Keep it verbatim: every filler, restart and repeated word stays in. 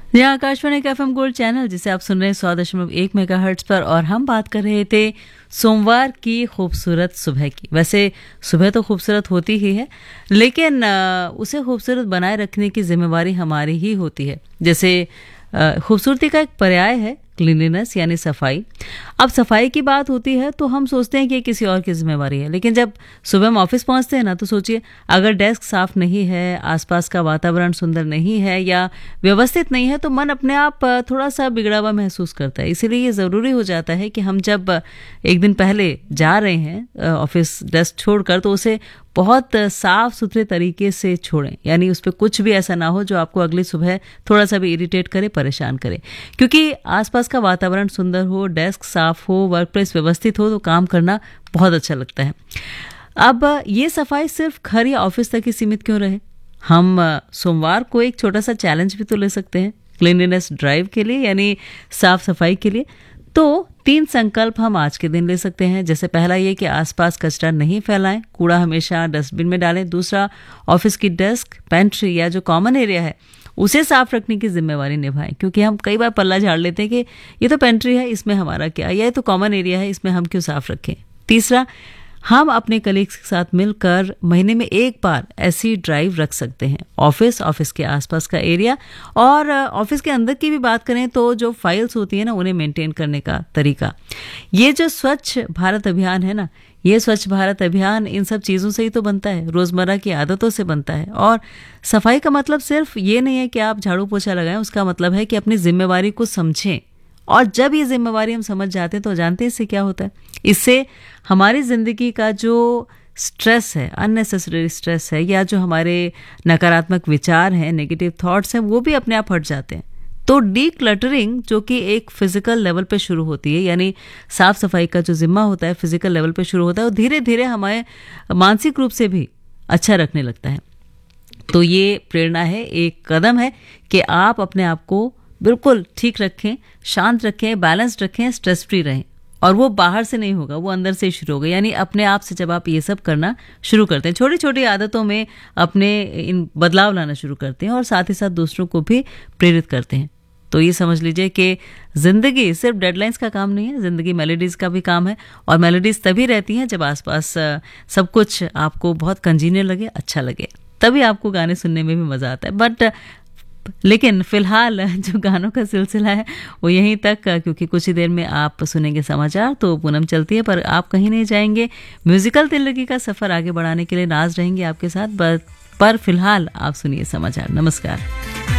यह आकाशवाणी का FM gold channel जिसे आप सुन रहे हैं सौ दशमलव एक मेगाहर्ट्ज पर, और हम बात कर रहे थे सोमवार की खूबसूरत सुबह की। वैसे सुबह तो खूबसूरत होती ही है, लेकिन उसे खूबसूरत बनाए रखने की जिम्मेवारी हमारी ही होती है। जैसे खूबसूरती का एक पर्याय है क्लीनिनेस यानी सफाई। अब सफाई की बात होती है तो हम सोचते हैं कि किसी और की जिम्मेवारी है, लेकिन जब सुबह हम ऑफिस पहुंचते हैं ना, तो सोचिए अगर डेस्क साफ नहीं है, आसपास का वातावरण सुंदर नहीं है या व्यवस्थित नहीं है, तो मन अपने आप थोड़ा सा बिगड़ा हुआ महसूस करता है। इसीलिए ये ज़रूरी हो जाता है कि हम जब एक दिन पहले जा रहे हैं ऑफिस डेस्क छोड़कर, तो उसे बहुत साफ सुथरे तरीके से छोड़ें, यानी उस पर कुछ भी ऐसा ना हो जो आपको अगली सुबह थोड़ा सा भी इरिटेट करे, परेशान करे। क्योंकि आसपास का वातावरण सुंदर हो, डेस्क साफ हो, वर्क प्लेस व्यवस्थित हो, तो काम करना बहुत अच्छा लगता है। अब ये सफाई सिर्फ घर या ऑफिस तक ही सीमित क्यों रहे? हम सोमवार को एक छोटा सा चैलेंज भी तो ले सकते हैं क्लीनिनेस ड्राइव के लिए, यानी साफ सफाई के लिए। तो तीन संकल्प हम आज के दिन ले सकते हैं। जैसे पहला ये कि आसपास कचरा नहीं फैलाएं, कूड़ा हमेशा डस्टबिन में डालें। दूसरा, ऑफिस की डेस्क, पेंट्री या जो कॉमन एरिया है उसे साफ रखने की जिम्मेवारी निभाएं, क्योंकि हम कई बार पल्ला झाड़ लेते हैं कि ये तो पेंट्री है, इसमें हमारा क्या, या ये तो कॉमन एरिया है, इसमें हम क्यों साफ रखें। तीसरा, हम अपने कलीग्स के साथ मिलकर महीने में एक बार ऐसी ड्राइव रख सकते हैं। ऑफिस, ऑफिस के आसपास का एरिया और ऑफिस के अंदर की भी बात करें तो जो फाइल्स होती है ना, उन्हें मेंटेन करने का तरीका। ये जो स्वच्छ भारत अभियान है ना, ये स्वच्छ भारत अभियान इन सब चीज़ों से ही तो बनता है, रोज़मर्रा की आदतों से बनता है। और सफाई का मतलब सिर्फ ये नहीं है कि आप झाड़ू पोछा लगाएं, उसका मतलब है कि अपनी जिम्मेवारी को समझें। और जब ये जिम्मेवारी हम समझ जाते हैं तो जानते हैं इससे क्या होता है। इससे हमारी ज़िंदगी का जो स्ट्रेस है, अननेसेसरी स्ट्रेस है, या जो हमारे नकारात्मक विचार हैं, नेगेटिव थॉट्स हैं, वो भी अपने आप हट जाते हैं। तो डी क्लटरिंग जो कि एक फिजिकल लेवल पे शुरू होती है, यानी साफ सफाई का जो जिम्मा होता है फिजिकल लेवल पे शुरू होता है, वो धीरे धीरे हमारे मानसिक रूप से भी अच्छा रखने लगता है। तो ये प्रेरणा है, एक कदम है कि आप अपने आप को बिल्कुल ठीक रखें, शांत रखें, बैलेंस्ड रखें, स्ट्रेस फ्री रहें। और वो बाहर से नहीं होगा, वो अंदर से ही शुरू होगा। यानी अपने आप से जब आप ये सब करना शुरू करते हैं, छोटी छोटी आदतों में अपने इन बदलाव लाना शुरू करते हैं और साथ ही साथ दूसरों को भी प्रेरित करते हैं, तो ये समझ लीजिए कि जिंदगी सिर्फ डेडलाइंस का काम नहीं है, जिंदगी मेलोडीज का भी काम है। और मेलोडीज तभी रहती हैं जब आसपास सब कुछ आपको बहुत कंजीनियर लगे, अच्छा लगे, तभी आपको गाने सुनने में भी मजा आता है। बट लेकिन फिलहाल जो गानों का सिलसिला है वो यहीं तक, क्योंकि कुछ ही देर में आप सुनेंगे समाचार, तो पूनम चलती है, पर आप कहीं नहीं जाएंगे। म्यूजिकल जिंदगी का सफर आगे बढ़ाने के लिए नाज रहेंगे आपके साथ, पर फिलहाल आप सुनिए समाचार। नमस्कार।